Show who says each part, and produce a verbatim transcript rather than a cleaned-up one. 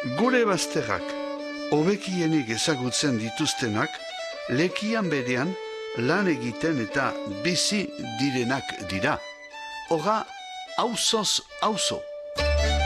Speaker 1: Gure bazterrak hobekienik ezagutzen dituztenak lekian berean lan egiten eta bizi direnak dira. Hora, auzoz auzo.